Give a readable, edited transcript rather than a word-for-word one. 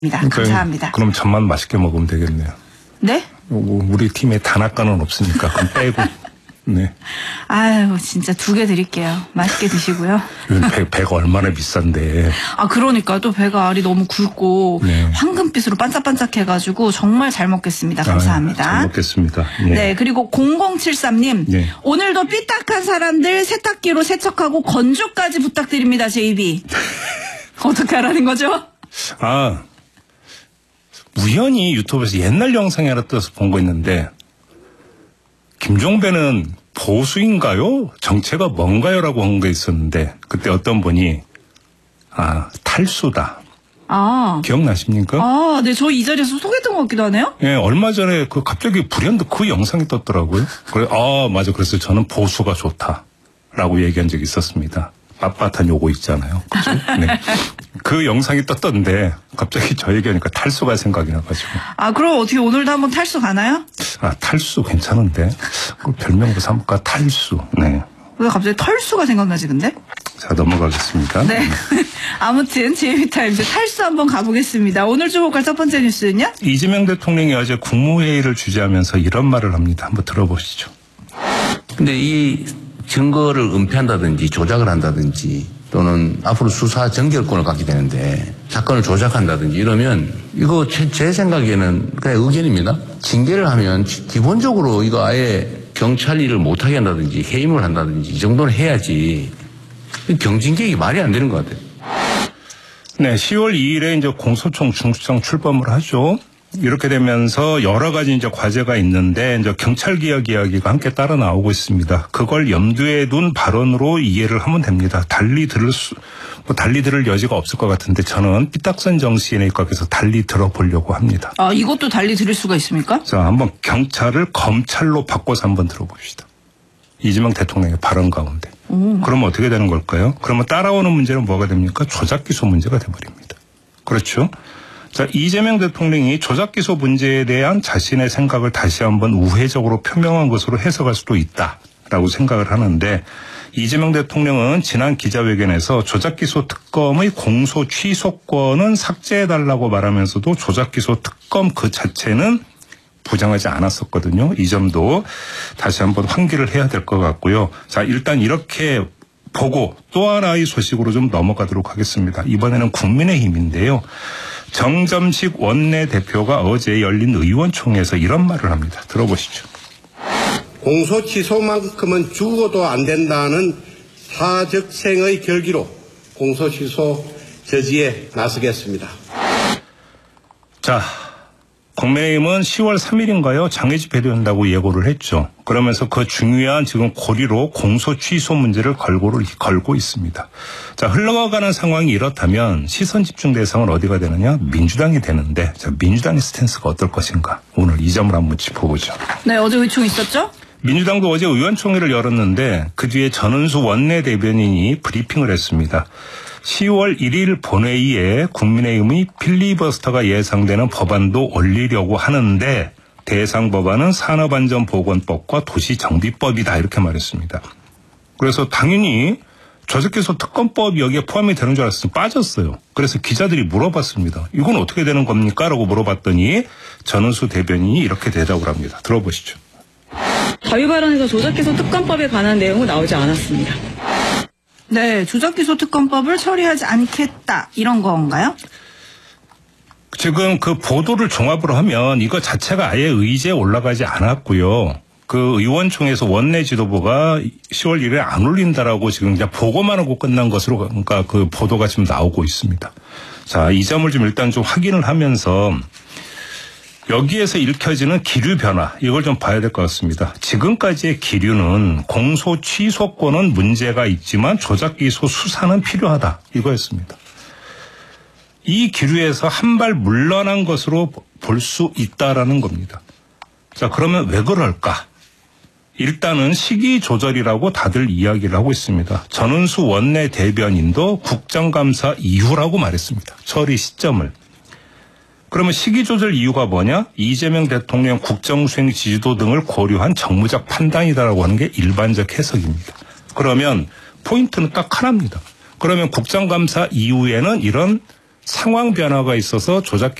감사합니다. 그럼 전만 맛있게 먹으면 되겠네요. 네? 우리 팀에 단아까는 없으니까 그럼 빼고. 네. 아유, 진짜 2개 드릴게요. 맛있게 드시고요. 배가 얼마나 비싼데. 아, 그러니까 또 배가 알이 너무 굵고 네. 황금빛으로 반짝반짝해가지고 정말 잘 먹겠습니다. 감사합니다. 잘 먹겠습니다. 네. 네, 그리고 0073님. 네. 오늘도 삐딱한 사람들 세탁기로 세척하고 건조까지 부탁드립니다. JB. 어떻게 하라는 거죠? 아, 우연히 유튜브에서 옛날 영상이 하나 떠서 본 거 있는데 김종배는 보수인가요? 정체가 뭔가요? 라고 한 게 있었는데 그때 어떤 분이 탈수다. 아. 기억나십니까? 아, 네, 저 이 자리에서 소개했던 것 같기도 하네요? 예, 얼마 전에 갑자기 불현듯 그 영상이 떴더라고요. 그래, 맞아. 그래서 저는 보수가 좋다라고 얘기한 적이 있었습니다. 빳빳한 요거 있잖아요. 그죠? 네. 그 영상이 떴던데 갑자기 저 얘기하니까 탈수가 생각이 나가지고. 아, 그럼 어떻게 오늘도 한번 탈수 가나요? 탈수 괜찮은데. 그 별명으로 삼을까? 탈수. 네. 왜 갑자기 털수가 생각나지 근데? 자, 넘어가겠습니다. 네. 아무튼 JB타임즈 탈수 한번 가보겠습니다. 오늘 주목할 첫 번째 뉴스는요? 이재명 대통령이 어제 국무회의를 주재하면서 이런 말을 합니다. 한번 들어보시죠. 근데 이 증거를 은폐한다든지 조작을 한다든지 또는 앞으로 수사 전결권을 갖게 되는데 사건을 조작한다든지 이러면 이거 제 생각에는 그냥 의견입니다. 징계를 하면 기본적으로 이거 아예 경찰 일을 못하게 한다든지 해임을 한다든지 이 정도는 해야지 경징계획이 말이 안 되는 것 같아요. 네, 10월 2일에 이제 공소청 중수청 출범을 하죠. 이렇게 되면서 여러 가지 이제 과제가 있는데 이제 경찰 개혁 이야기가 함께 따라 나오고 있습니다. 그걸 염두에 둔 발언으로 이해를 하면 됩니다. 달리 들을 여지가 없을 것 같은데 저는 삐딱선 정치인에 입각해서 달리 들어보려고 합니다. 아, 이것도 달리 들을 수가 있습니까? 자, 한번 경찰을 검찰로 바꿔서 한번 들어봅시다. 이재명 대통령의 발언 가운데. 그러면 어떻게 되는 걸까요? 그러면 따라오는 문제는 뭐가 됩니까? 조작기소 문제가 돼버립니다. 그렇죠? 자, 이재명 대통령이 조작기소 문제에 대한 자신의 생각을 다시 한번 우회적으로 표명한 것으로 해석할 수도 있다라고 생각을 하는데 이재명 대통령은 지난 기자회견에서 조작기소 특검의 공소 취소권은 삭제해달라고 말하면서도 조작기소 특검 그 자체는 부정하지 않았었거든요. 이 점도 다시 한번 환기를 해야 될 것 같고요. 자, 일단 이렇게 보고 또 하나의 소식으로 좀 넘어가도록 하겠습니다. 이번에는 국민의힘인데요. 정점식 원내대표가 어제 열린 의원총회에서 이런 말을 합니다. 들어보시죠. 공소 취소만큼은 죽어도 안 된다는 사적생의 결기로 공소 취소 저지에 나서겠습니다. 자, 국민의힘은 10월 3일인가요? 장애 집회도 한다고 예고를 했죠. 그러면서 그 중요한 지금 고리로 공소 취소 문제를 걸고 있습니다. 자, 흘러가는 상황이 이렇다면 시선 집중 대상은 어디가 되느냐? 민주당이 되는데 자, 민주당의 스탠스가 어떨 것인가? 오늘 이 점을 한번 짚어보죠. 네, 어제 의총 있었죠? 민주당도 어제 의원총회를 열었는데 그 뒤에 전은수 원내대변인이 브리핑을 했습니다. 10월 1일 본회의에 국민의힘의 필리버스터가 예상되는 법안도 올리려고 하는데 대상 법안은 산업안전보건법과 도시정비법이다 이렇게 말했습니다. 그래서 당연히 조작기소 특검법이 여기에 포함이 되는 줄 알았으면 빠졌어요. 그래서 기자들이 물어봤습니다. 이건 어떻게 되는 겁니까? 라고 물어봤더니 전은수 대변인이 이렇게 대답을 합니다. 들어보시죠. 자유 발언에서 조작기소 특검법에 관한 내용은 나오지 않았습니다. 네, 조작기소 특검법을 처리하지 않겠다 이런 건가요? 지금 그 보도를 종합으로 하면 이거 자체가 아예 의제에 올라가지 않았고요. 그 의원총회에서 원내 지도부가 10월 1일에 안 올린다라고 지금 그냥 보고만 하고 끝난 것으로 그러니까 그 보도가 지금 나오고 있습니다. 자, 이 점을 좀 일단 좀 확인을 하면서 여기에서 읽혀지는 기류 변화 이걸 좀 봐야 될 것 같습니다. 지금까지의 기류는 공소 취소권은 문제가 있지만 조작기소 수사는 필요하다 이거였습니다. 이 기류에서 한 발 물러난 것으로 볼 수 있다라는 겁니다. 자, 그러면 왜 그럴까? 일단은 시기 조절이라고 다들 이야기를 하고 있습니다. 전은수 원내 대변인도 국정감사 이후라고 말했습니다. 처리 시점을. 그러면 시기 조절 이유가 뭐냐? 이재명 대통령 국정수행 지지도 등을 고려한 정무적 판단이다라고 하는 게 일반적 해석입니다. 그러면 포인트는 딱 하나입니다. 그러면 국정감사 이후에는 이런 상황 변화가 있어서 조작